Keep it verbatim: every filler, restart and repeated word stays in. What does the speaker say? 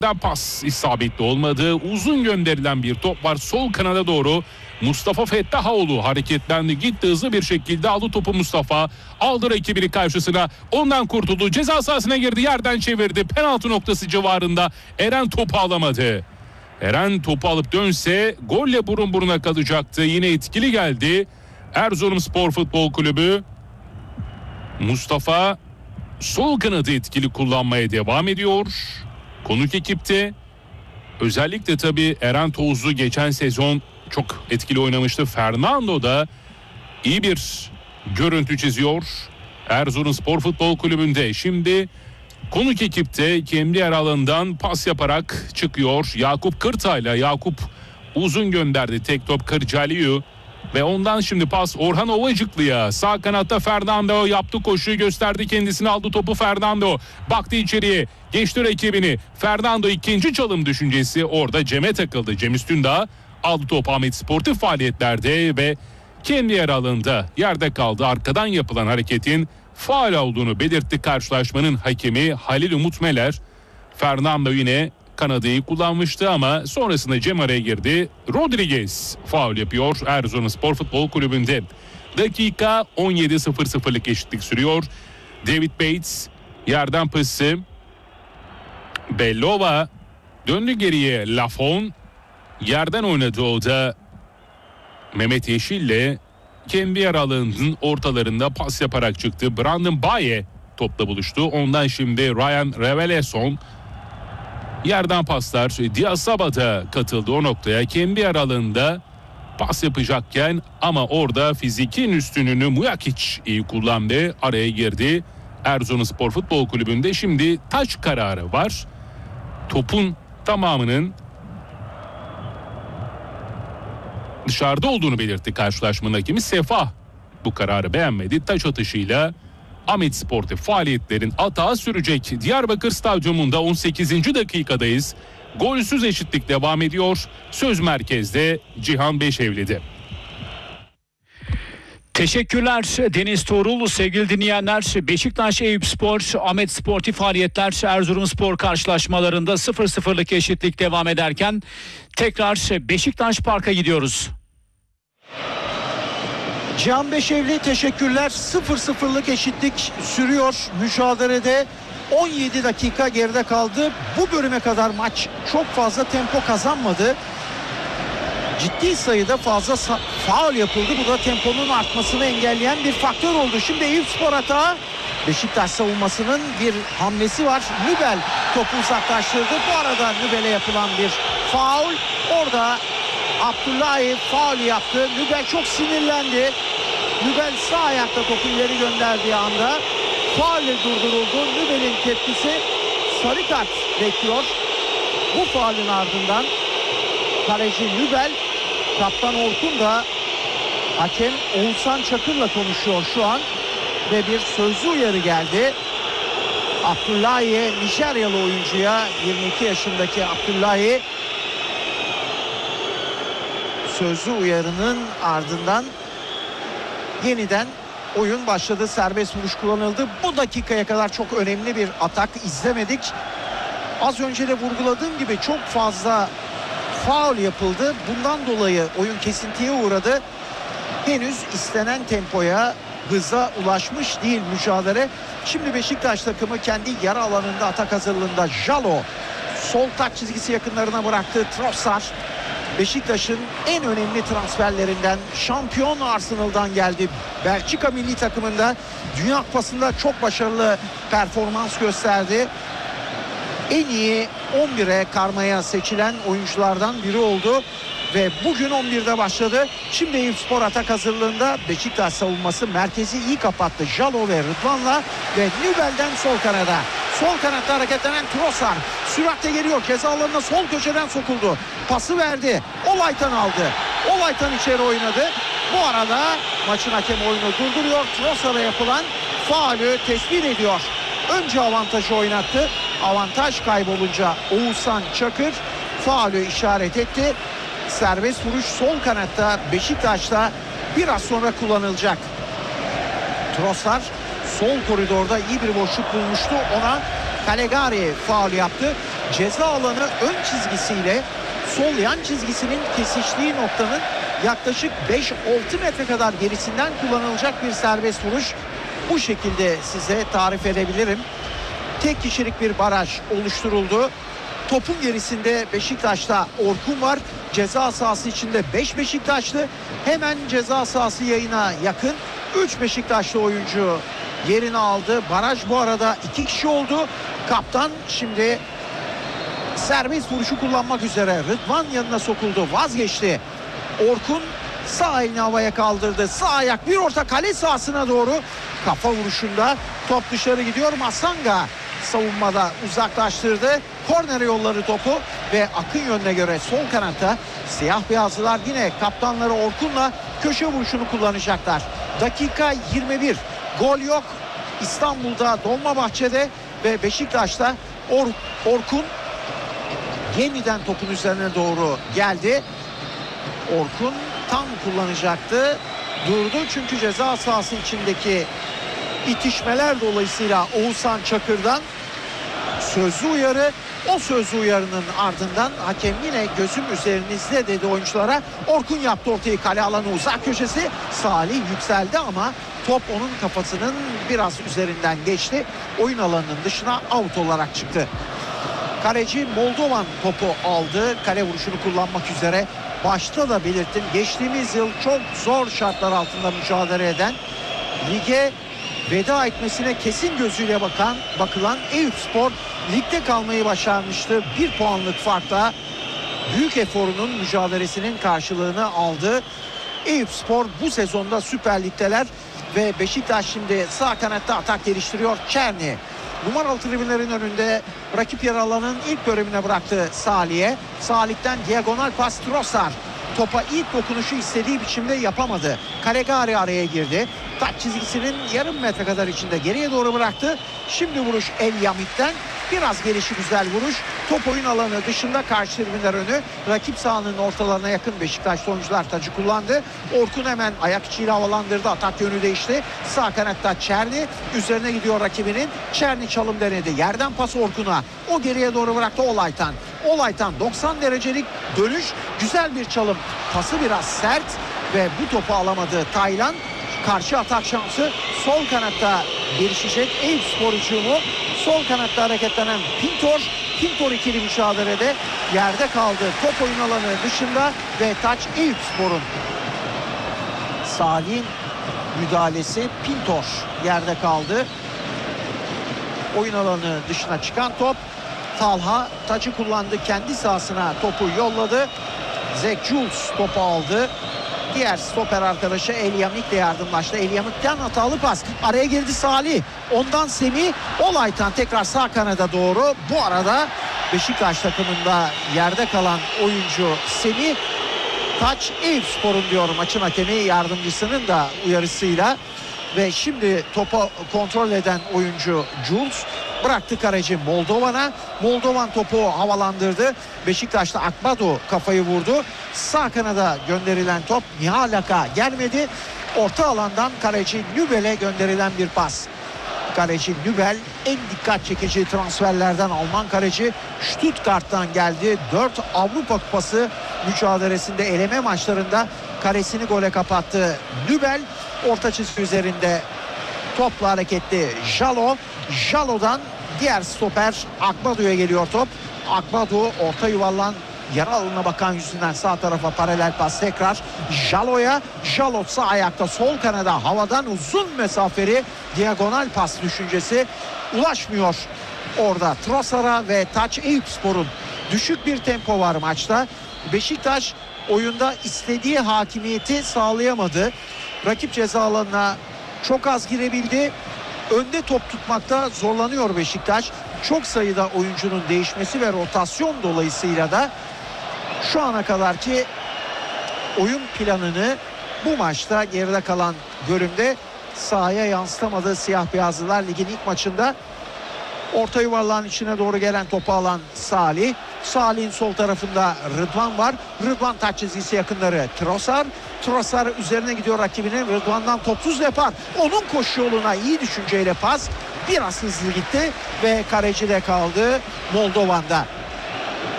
Pas isabetli olmadı. Uzun gönderilen bir top var sol kanada doğru. Mustafa Fettahoğlu hareketlendi, gitti hızlı bir şekilde, aldı topu Mustafa, aldı rakibini karşısına, ondan kurtuldu, ceza sahasına girdi, yerden çevirdi, penaltı noktası civarında. Eren topu alamadı. Eren topu alıp dönse golle burun buruna kalacaktı. Yine etkili geldi Erzurumspor Futbol Kulübü. Mustafa sol kanadı etkili kullanmaya devam ediyor. Konuk ekipte özellikle tabii Eren Tozlu geçen sezon çok etkili oynamıştı. Fernando da iyi bir görüntü çiziyor Erzurumspor Futbol Kulübü'nde. Şimdi konuk ekipte kendi yer alanından pas yaparak çıkıyor Yakup Kırtay'la. Yakup uzun gönderdi, tek top Kırcaliyu ve ondan şimdi pas Orhan Ovacıklı'ya. Sağ kanatta Fernando yaptı, koşuyu gösterdi, kendisini aldı topu Fernando. Baktı içeriye, geçti rakibini. Fernando ikinci çalım düşüncesi orada Cem'e takıldı. Cem Üstündağ aldı topu Ahmet Sportif faaliyetlerde ve kendi yer alanında yerde kaldı. Arkadan yapılan hareketin faul olduğunu belirtti karşılaşmanın hakemi Halil Umut Meler. Fernando yine kanadı kullanmıştı ama sonrasında Cem araya girdi. Rodriguez faul yapıyor Erzurumspor Futbol Kulübü'nde. Dakika on yedi, sıfır sıfırlık eşitlik sürüyor. David Bates yerden pası. Bellova döndü geriye. Lafon yerden oynadı, o da Mehmet Yeşil'le kendi yer alanının ortalarında pas yaparak çıktı. Brandon Baye topla buluştu. Ondan şimdi Ryan Reveleson yerden paslar. Diasaba da katıldı o noktaya. Kendi yer alanında pas yapacakken ama orada fizikin üstünlüğünü Mujakic iyi kullandı. Araya girdi. Erzurumspor Futbol Kulübü'nde şimdi taç kararı var. Topun tamamının dışarıda olduğunu belirtti karşılaşmanın hakemi. Sefa bu kararı beğenmedi. Taç atışıyla Ahmet Spor'ta faaliyetlerin atağı sürecek. Diyarbakır Stadyumunda on sekizinci dakikadayız. Golsüz eşitlik devam ediyor. Söz merkezde Cihan Beşevli'de. Teşekkürler Deniz Tuğrul. Sevgili dinleyenler, Beşiktaş Eyüpspor Ahmet Sportif faaliyetler Erzurumspor karşılaşmalarında sıfır sıfırlık eşitlik devam ederken tekrar Beşiktaş Park'a gidiyoruz. Cihan Beşevli teşekkürler. sıfır sıfırlık eşitlik sürüyor mücadelede. on yedi dakika geride kaldı. Bu bölüme kadar maç çok fazla tempo kazanmadı. Ciddi sayıda fazla faul yapıldı. Bu da temponun artmasını engelleyen bir faktör oldu. Şimdi Eyüpspor hata. Beşiktaş savunmasının bir hamlesi var. Nübel topu uzaklaştırdı. Bu arada Nübel'e yapılan bir faul. Orada Abdullahi faul yaptı. Nübel çok sinirlendi. Nübel sağ ayakta topu ileri gönderdiği anda faulle durduruldu. Nübel'in tepkisi sarı kart bekliyor. Bu faulün ardından kaleci Nübel, kaptan Orkun da hakem Oğuzhan Çakır'la konuşuyor şu an ve bir sözlü uyarı geldi. Abdullahi, Nijeryalı oyuncuya, yirmi iki yaşındaki Abdullahi, sözlü uyarının ardından yeniden oyun başladı. Serbest vuruş kullanıldı. Bu dakikaya kadar çok önemli bir atak izlemedik. Az önce de vurguladığım gibi çok fazla faul yapıldı. Bundan dolayı oyun kesintiye uğradı. Henüz istenen tempoya, hıza ulaşmış değil mücadele. Şimdi Beşiktaş takımı kendi yarı alanında atak hazırlığında. Jalo sol taç çizgisi yakınlarına bıraktı. Trossard Beşiktaş'ın en önemli transferlerinden, şampiyon Arsenal'dan geldi. Belçika milli takımında Dünya Kupası'nda çok başarılı performans gösterdi. En iyi on bire karmaya seçilen oyunculardan biri oldu ve bugün on birde başladı. Şimdi Eyüpspor atak hazırlığında. Beşiktaş savunması merkezi iyi kapattı. Jalo ve Rıdvan'la ve Nübel'den sol kanada. Sol kanatta hareketlenen Trossard süratle geliyor. Ceza alanına sol köşeden sokuldu. Pası verdi. Olaytan aldı. Olaytan içeri oynadı. Bu arada maçın hakemi oyunu durduruyor. Trossard'a yapılan faulü tespit ediyor. Önce avantajı oynattı. Avantaj kaybolunca Oğuzhan Çakır faulü işaret etti. Serbest vuruş sol kanatta Beşiktaş'ta biraz sonra kullanılacak. Trossard sol koridorda iyi bir boşluk bulmuştu. Ona Calegari faul yaptı. ceza alanı ön çizgisiyle sol yan çizgisinin kesiştiği noktanın yaklaşık beş altı metre kadar gerisinden kullanılacak bir serbest vuruş. Bu şekilde size tarif edebilirim. Tek kişilik bir baraj oluşturuldu. Topun gerisinde Beşiktaş'ta Orkun var. Ceza sahası içinde beş Beşiktaşlı. Hemen ceza sahası yayına yakın üç Beşiktaşlı oyuncu yerini aldı. Baraj bu arada iki kişi oldu. Kaptan şimdi serbest vuruşu kullanmak üzere. Rıdvan yanına sokuldu. Vazgeçti. Orkun sağ elini havaya kaldırdı. Sağ ayak bir orta kale sahasına doğru. Kafa vuruşunda top dışarı gidiyor. Masanga savunmada uzaklaştırdı. Kornere yolladı topu ve akın yönüne göre sol kanatta siyah beyazlılar yine kaptanları Orkun'la köşe vuruşunu kullanacaklar. Dakika yirmi bir. Gol yok. İstanbul'da Dolmabahçe'de ve Beşiktaş'ta Or Orkun yeniden topun üzerine doğru geldi. Orkun tam kullanacaktı. Durdu çünkü ceza sahası içindeki itişmeler dolayısıyla Oğuzhan Çakır'dan sözlü uyarı. O sözlü uyarının ardından hakem yine gözüm üzerinizde dedi oyunculara. Orkun yaptı ortayı, kale alanı uzak köşesi. Salih yükseldi ama top onun kafasının biraz üzerinden geçti. Oyun alanının dışına out olarak çıktı. Kaleci Moldovan topu aldı. Kale vuruşunu kullanmak üzere. Başta da belirttim. Geçtiğimiz yıl çok zor şartlar altında mücadele eden, lige veda etmesine kesin gözüyle bakan bakılan Eyüpspor ligde kalmayı başarmıştı. Bir puanlık farkla büyük eforunun mücadelesinin karşılığını aldı. Eyüpspor bu sezonda Süper Lig'deler ve Beşiktaş şimdi sağ kanatta atak geliştiriyor. Çerni numaralı tribünlerin önünde rakip yer alanın ilk bölümüne bıraktı Salih'e. Salih'ten diagonal pas Trossard. Topa ilk dokunuşu istediği biçimde yapamadı. Calegari araya girdi. Taç çizgisinin yarım metre kadar içinde geriye doğru bıraktı. Şimdi vuruş El Yamit'ten. Biraz gelişi güzel vuruş. Top oyun alanı dışında karşı tribünler önü. Rakip sahanın ortalarına yakın Beşiktaşlı oyuncular tacı kullandı. Orkun hemen ayak içiyle havalandırdı. Atak yönü değişti. Sağ kanatta Çerni. Üzerine gidiyor rakibinin. Çerni çalım denedi. Yerden pas Orkun'a. O geriye doğru bıraktı Olaytan. Olaytan doksan derecelik dönüş. Güzel bir çalım. Pası biraz sert ve bu topu alamadı Taylan. Karşı atak şansı sol kanatta gelişecek Eyüpspor hücumu. Sol kanatta hareketlenen Pintor. Pintor ikili mücadelede yerde kaldı. Top oyun alanı dışında ve taç Eyüpspor'un. Salih'in müdahalesi, Pintor yerde kaldı. Oyun alanı dışına çıkan top. Talha tacı kullandı. Kendi sahasına topu yolladı. Zach Jules topu aldı. Diğer stoper arkadaşı El Yamik de yardımlaştı. El Yamik'ten hatalı pas. Araya girdi Salih. Ondan Semih. Olaytan tekrar sağ kanada doğru. Bu arada Beşiktaş takımında yerde kalan oyuncu Semih. Taç Eyüpspor'un diyor maçın hakemi yardımcısının da uyarısıyla. Ve şimdi topu kontrol eden oyuncu Jules bıraktı kaleci Moldovan'a. Moldovan topu havalandırdı. Beşiktaş'ta Akbado kafayı vurdu. Sağ kanada gönderilen top Mihalak'a gelmedi. Orta alandan kaleci Nübel'e gönderilen bir pas. Kaleci Nübel en dikkat çekici transferlerden Alman kaleci. Stuttgart'tan geldi. dört Avrupa Kupası mücadelesinde eleme maçlarında kalesini gole kapattı. Nübel orta çizgi üzerinde topla hareketli Jalo. Jalo'dan diğer stoper Akbado'ya geliyor top. Akbado orta yuvarlan yarı alanına bakan yüzünden sağ tarafa paralel pas tekrar Jalo'ya. Jalo sağ ayakta sol kanada havadan uzun mesafeli diagonal pas düşüncesi ulaşmıyor. Orada Trossard'a ve taç Eyüpspor'un düşük bir tempo var maçta. Beşiktaş oyunda istediği hakimiyeti sağlayamadı. Rakip ceza alanına çok az girebildi. Önde top tutmakta zorlanıyor Beşiktaş. Çok sayıda oyuncunun değişmesi ve rotasyon dolayısıyla da şu ana kadarki oyun planını bu maçta geride kalan bölümde sahaya yansıtamadı siyah beyazlılar. Ligin ilk maçında orta yuvarlağın içine doğru gelen topu alan Salih. Salih'in sol tarafında Rıdvan var. Rıdvan taç çizgisi yakınları Trossard. Trossard üzerine gidiyor rakibinin. Rıdvan'dan topsuz yapar. Onun koşu yoluna iyi düşünceyle pas. Biraz hızlı gitti ve kalecide kaldı Moldovan'da.